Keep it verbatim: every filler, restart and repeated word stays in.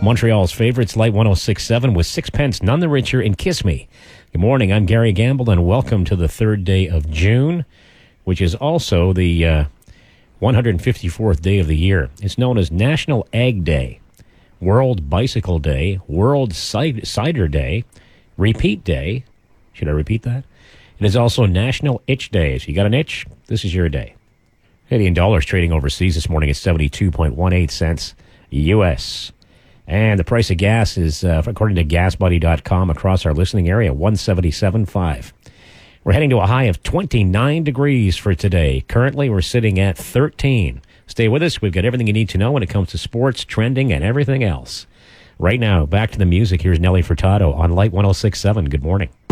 Montreal's favorites, Light one oh six point seven, with Sixpence None the Richer and Kiss Me. Good morning, I'm Gary Gamble, and welcome to the third day of June, which is also the uh, one hundred fifty-fourth day of the year. It's known as National Egg Day, World Bicycle Day, World Cider Day, Repeat Day. Should I repeat that? It is also National Itch Day. So you got an itch? This is your day. Canadian dollars trading overseas this morning at seventy-two point one eight cents U S. And the price of gas is, uh, according to gas buddy dot com, across our listening area, one seventy-seven point five. We're heading to a high of twenty-nine degrees for today. Currently, we're sitting at thirteen. Stay with us. We've got everything you need to know when it comes to sports, trending, and everything else. Right now, back to the music. Here's Nelly Furtado on Light one oh six point seven. Good morning.